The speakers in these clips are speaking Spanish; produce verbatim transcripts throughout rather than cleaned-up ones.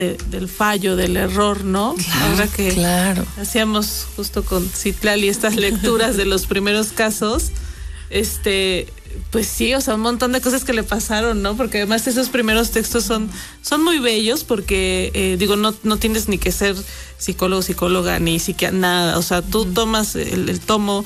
de, del fallo, del error, ¿no? Claro, ahora que claro. hacíamos justo con Citlali estas lecturas de los primeros casos, este, pues sí, o sea, un montón de cosas que le pasaron, ¿no? Porque además esos primeros textos son, son muy bellos porque, eh, digo, no, no tienes ni que ser psicólogo, psicóloga, ni siquiera nada, o sea, tú tomas el, el tomo,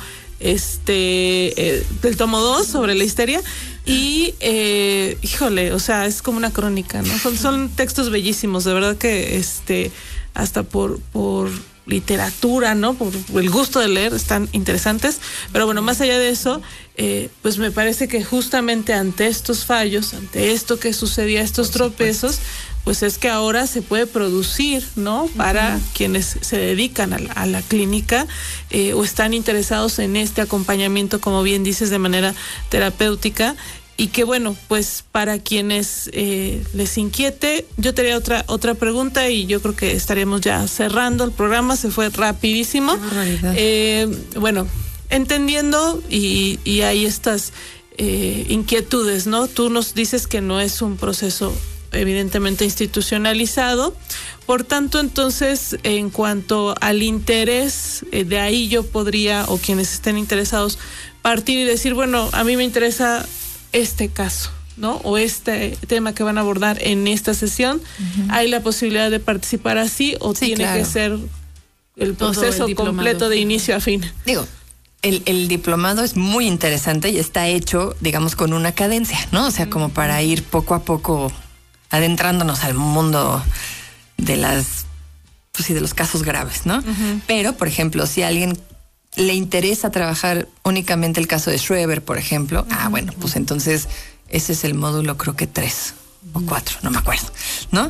este, eh, el tomo dos sobre la histeria y, eh, híjole, o sea, es como una crónica, ¿no? Son, son textos bellísimos, de verdad que, este, hasta por, por literatura, ¿no? Por, por el gusto de leer, están interesantes. Pero bueno, más allá de eso, eh, pues me parece que justamente ante estos fallos, ante esto que sucedía, estos tropezos, pues es que ahora se puede producir, ¿no? Para uh-huh. quienes se dedican a la, a la clínica eh, o están interesados en este acompañamiento, como bien dices, de manera terapéutica. Y que bueno, pues para quienes eh, les inquiete, yo tenía otra otra pregunta y yo creo que estaríamos ya cerrando el programa, se fue rapidísimo. Eh, bueno, entendiendo y, y hay estas eh, inquietudes, ¿no? Tú nos dices que no es un proceso evidentemente institucionalizado, por tanto, entonces, en cuanto al interés, eh, de ahí yo podría, o quienes estén interesados, partir y decir, bueno, a mí me interesa este caso, ¿no? O este tema que van a abordar en esta sesión, uh-huh. ¿hay la posibilidad de participar así o sí, tiene claro. que ser el proceso el completo de inicio a fin? Digo, el, el diplomado es muy interesante y está hecho, digamos, con una cadencia, ¿no? O sea, uh-huh. como para ir poco a poco adentrándonos al mundo de las, pues sí, de los casos graves, ¿no? Uh-huh. Pero, por ejemplo, si alguien le interesa trabajar únicamente el caso de Schreber, por ejemplo, uh-huh. ah, bueno, pues entonces ese es el módulo, creo que tres uh-huh. o cuatro, no me acuerdo, ¿no?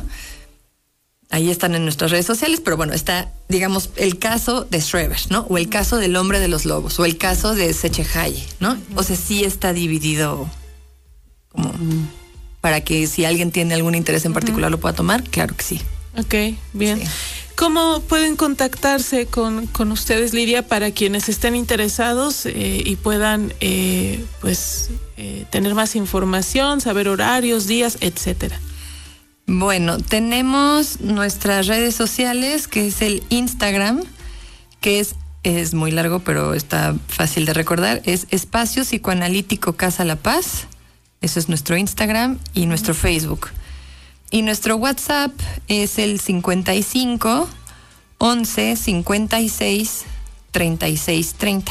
Ahí están en nuestras redes sociales, pero bueno, está, digamos, el caso de Schreber, ¿no? O el caso del hombre de los lobos, o el caso de Sechehaye, ¿no? Uh-huh. O sea, sí está dividido como uh-huh. para que si alguien tiene algún interés en particular uh-huh. lo pueda tomar, claro que sí. Ok, bien. Sí. ¿Cómo pueden contactarse con, con ustedes, Lidia, para quienes estén interesados eh, y puedan eh, pues eh, tener más información, saber horarios, días, etcétera? Bueno, tenemos nuestras redes sociales, que es el Instagram, que es, es muy largo, pero está fácil de recordar, es Espacio Psicoanalítico Casa La Paz, eso es nuestro Instagram y nuestro Facebook. Y nuestro WhatsApp es el cincuenta y cinco, once, cincuenta y seis, treinta y seis, treinta.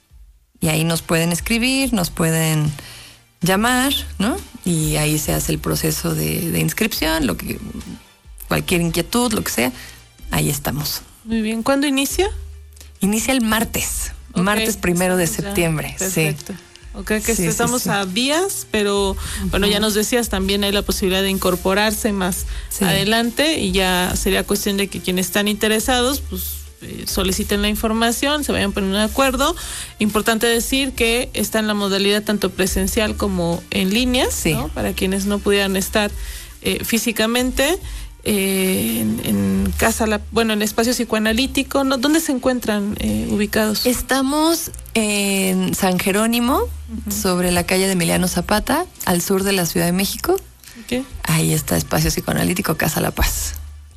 Y ahí nos pueden escribir, nos pueden llamar, ¿no? Y ahí se hace el proceso de, de inscripción, lo que, cualquier inquietud, lo que sea, ahí estamos. Muy bien. ¿Cuándo inicia? Inicia el martes, okay. martes primero de septiembre. Ya. Perfecto. Sí. Ok, que sí, estamos sí, sí. a días, pero uh-huh. bueno, ya nos decías, también hay la posibilidad de incorporarse más sí. adelante y ya sería cuestión de que quienes están interesados, pues eh, soliciten la información, se vayan poniendo de acuerdo. Importante decir que está en la modalidad tanto presencial como en línea, sí. ¿no? Para quienes no pudieran estar eh, físicamente. Eh, en, en casa, la, bueno, en Espacio Psicoanalítico, ¿no? ¿Dónde se encuentran eh, ubicados? Estamos en San Jerónimo, uh-huh. sobre la calle de Emiliano Zapata, al sur de la Ciudad de México. Okay. Ahí está Espacio Psicoanalítico Casa La Paz.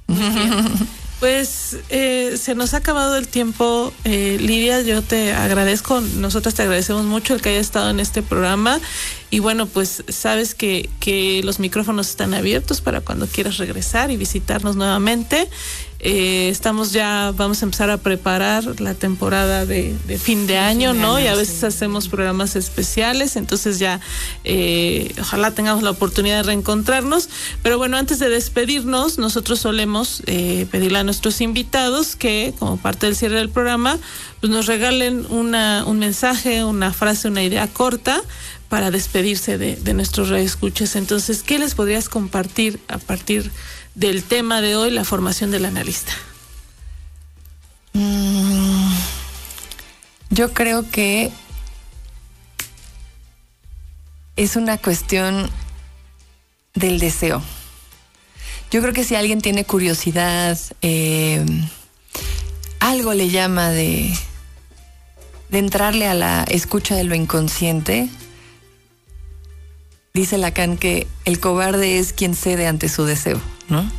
Pues eh, se nos ha acabado el tiempo, eh, Lidia, yo te agradezco, nosotras te agradecemos mucho el que hayas estado en este programa y bueno, pues sabes que, que los micrófonos están abiertos para cuando quieras regresar y visitarnos nuevamente. Eh, estamos ya, vamos a empezar a preparar la temporada de, de fin de año, ¿no? Año, y a veces sí. hacemos programas especiales, entonces ya eh, ojalá tengamos la oportunidad de reencontrarnos. Pero bueno, antes de despedirnos, nosotros solemos eh, pedirle a nuestros invitados que, como parte del cierre del programa, pues nos regalen una, un mensaje, una frase, una idea corta para despedirse de, de nuestros radioescuchas. Entonces, ¿qué les podrías compartir a partir del tema de hoy, la formación del analista? Mm, yo creo que es una cuestión del deseo. Yo creo que si alguien tiene curiosidad, eh, algo le llama de, de entrarle a la escucha de lo inconsciente. Dice Lacan que el cobarde es quien cede ante su deseo, ¿no?